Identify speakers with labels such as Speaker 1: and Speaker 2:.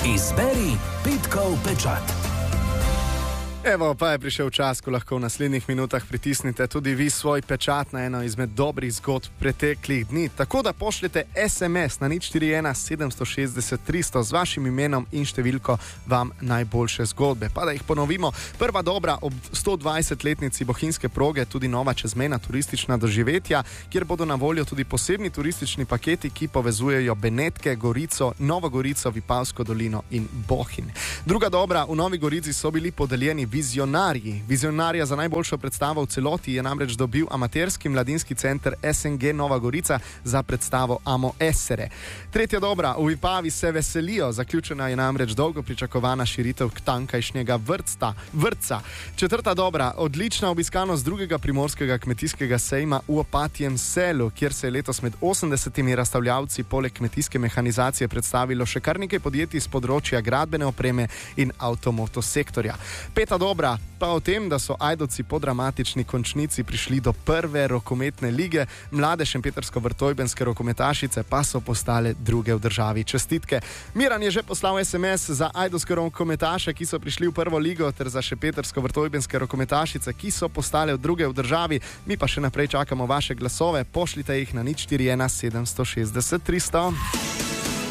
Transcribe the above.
Speaker 1: Izberi petkov pečat.
Speaker 2: Evo, pa je prišel čas, ko lahko v naslednjih minutah pritisnite tudi vi svoj pečat na eno izmed dobrih zgodb preteklih dni. Tako da pošljete SMS na 041 760 300 z vašim imenom in številko vam najboljše zgodbe. Pa da jih ponovimo, prva dobra ob 120-letnici bohinjske proge, tudi nova čezmejna turistična doživetja, kjer bodo na voljo tudi posebni turistični paketi, ki povezujejo Benetke, Gorico, Novo Gorico, Vipavsko dolino in Bohinj. Druga dobra, v Novi Gorici so bili podeljeni vizionarji. Vizionarja za najboljšo predstavo v celoti je namreč dobil amaterski mladinski center SNG Nova Gorica za predstavo Amo Esere. Tretja dobra, v Vipavi se veselijo, zaključena je namreč dolgo pričakovana širitev tankajšnjega vrtca. Četrta dobra, odlična obiskanost drugega primorskega kmetijskega sejma v Opatjem selu, kjer se je letos med 80 razstavljavci poleg kmetijske mehanizacije predstavilo še kar nekaj podjetij z področja gradbene opreme in avtomotosektorja. Peta dobra pa o tem, da so Ajdovci po dramatični končnici prišli do prve rokometne lige, mlade šempetrsko-vrtojbenske rokometašice pa so postale druge v državi. Čestitke. Miran je že poslal SMS za ajdovske rokometaše, ki so prišli v prvo ligo, ter za šempetrsko-vrtojbenske rokometašice, ki so postale druge v državi. Mi pa še naprej čakamo vaše glasove, pošljite jih na 041 760 300.